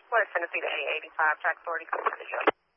West Tennessee to A85, track authority, come to the show.